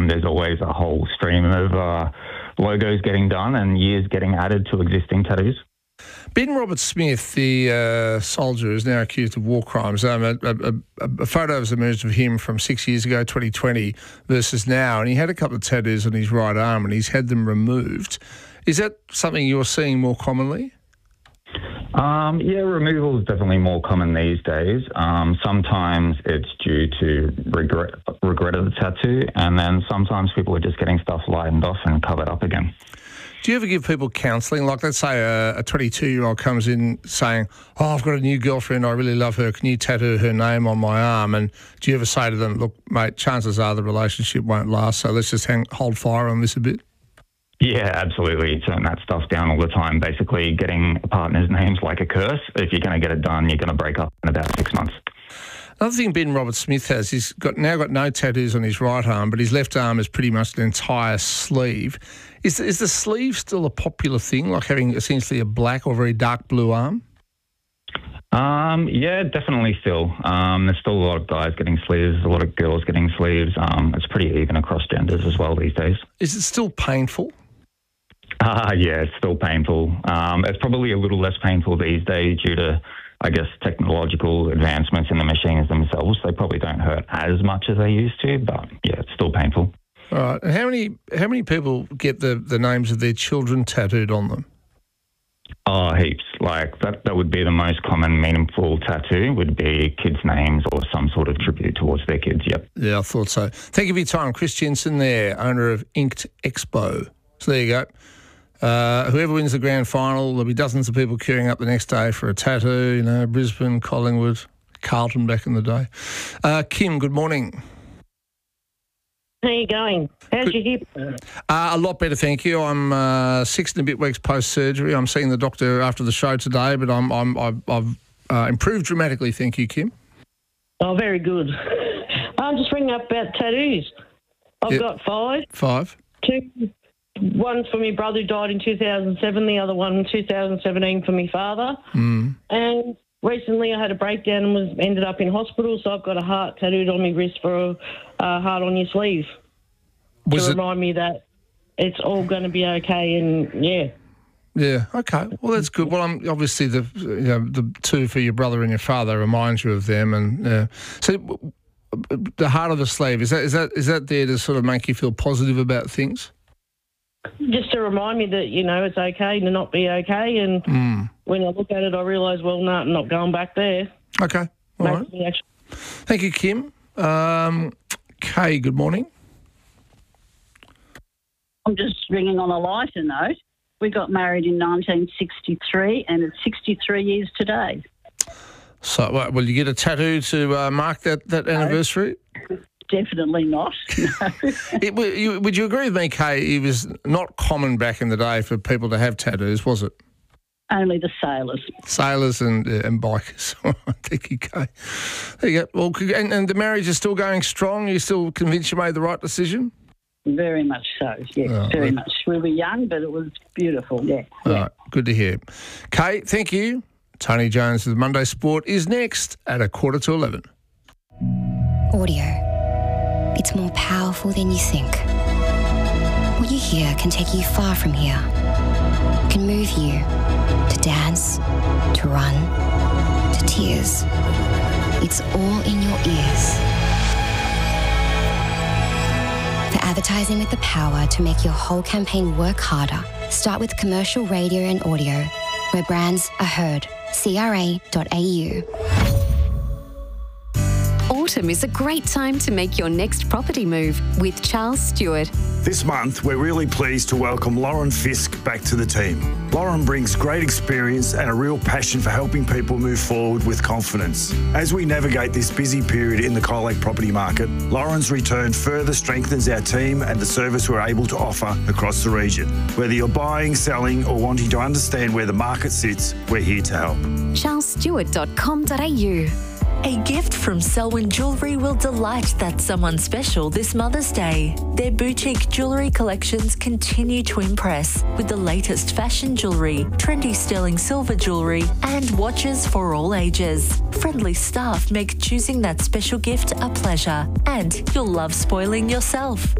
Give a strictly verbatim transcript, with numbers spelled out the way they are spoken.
um, there's always a whole stream of uh, logos getting done and years getting added to existing tattoos. Ben Roberts-Smith, the uh, soldier, is now accused of war crimes. Um, a, a, a, a photo has emerged of him from six years ago, twenty twenty, versus now, and he had a couple of tattoos on his right arm and he's had them removed. Is that something you're seeing more commonly? Um, yeah, removal is definitely more common these days. Um, sometimes it's due to regret, regret of the tattoo, and then sometimes people are just getting stuff lightened off and covered up again. Do you ever give people counselling? Like, let's say a, a twenty-two-year-old comes in saying, oh, I've got a new girlfriend, I really love her, can you tattoo her name on my arm? And do you ever say to them, look, mate, chances are the relationship won't last, so let's just hang, hold fire on this a bit? Yeah, absolutely. Turn that stuff down all the time. Basically, getting a partner's name's like a curse. If you're going to get it done, you're going to break up in about six months. Another thing Ben Roberts-Smith has, he's got now got no tattoos on his right arm, but his left arm is pretty much an entire sleeve. Is, is the sleeve still a popular thing, like having essentially a black or very dark blue arm? Um, yeah, definitely still. Um, there's still a lot of guys getting sleeves, a lot of girls getting sleeves. Um, it's pretty even across genders as well these days. Is it still painful? Uh, yeah, it's still painful. Um, it's probably a little less painful these days due to, I guess, technological advancements in the machines themselves. They probably don't hurt as much as they used to, but yeah, it's still painful. All right. And how many how many people get the, the names of their children tattooed on them? Oh, heaps. Like, that, that would be the most common meaningful tattoo, would be kids' names or some sort of tribute towards their kids, yep. Yeah, I thought so. Thank you for your time. Chris Jensen there, owner of Inked Expo. So there you go. Uh, whoever wins the grand final, there'll be dozens of people queuing up the next day for a tattoo, you know, Brisbane, Collingwood, Carlton back in the day. Uh, Kim, good morning. How are you going? How's your hip? Uh, a lot better, thank you. I'm uh, six and a bit weeks post-surgery. I'm seeing the doctor after the show today, but I'm, I'm, I've, I've uh, improved dramatically, thank you, Kim. Oh, very good. I'm just ringing up about tattoos. I've Yep. got five. Five. Two. One for my brother who died in two thousand seven, the other one in two thousand seventeen for my father. Mm. And recently I had a breakdown and was ended up in hospital, so I've got a heart tattooed on my wrist for a uh, heart on your sleeve Was to it? remind me that it's all going to be okay. And yeah, Yeah. Okay. Well, that's good. Well, I'm obviously the you know the two for your brother and your father reminds you of them, and uh, so w- w- the heart of the sleeve is that is that is that there to sort of make you feel positive about things? just to remind me that, you know, it's okay to not be okay. And Mm. when I look at it, I realise, well, no, I'm not going back there. Okay. All Makes right. me actually- Thank you, Kim. Um, Kay, good morning. I'm just ringing on a lighter note. We got married in nineteen sixty-three, and it's sixty-three years today. So, what, will you get a tattoo to uh, mark that, that anniversary? Definitely not. No. It, would, you, would you agree with me, Kay? It was not common back in the day for people to have tattoos, was it? Only the sailors. Sailors and uh, and bikers. Thank you, Kay. There you go. Well, cong- and, and the marriage is still going strong? You still convinced you made the right decision? Very much so, yes, Oh, very right. much. We were young, but it was beautiful, yeah. All yeah. right, good to hear. Kay, thank you. Tony Jones with Monday Sport is next at a quarter to eleven. Audio. It's more powerful than you think. What you hear can take you far from here. Can move you to dance, to run, to tears. It's all in your ears. For advertising with the power to make your whole campaign work harder, start with commercial radio and audio, where brands are heard. C R A dot A U. Autumn is a great time to make your next property move with Charles Stewart. This month, we're really pleased to welcome Lauren Fisk back to the team. Lauren brings great experience and a real passion for helping people move forward with confidence. As we navigate this busy period in the Colac property market, Lauren's return further strengthens our team and the service we're able to offer across the region. Whether you're buying, selling, or wanting to understand where the market sits, we're here to help. charles stewart dot com dot a u. A gift from Selwyn Jewellery will delight that someone special this Mother's Day. Their boutique jewellery collections continue to impress with the latest fashion jewellery, trendy sterling silver jewellery, and watches for all ages. Friendly staff make choosing that special gift a pleasure, and you'll love spoiling yourself.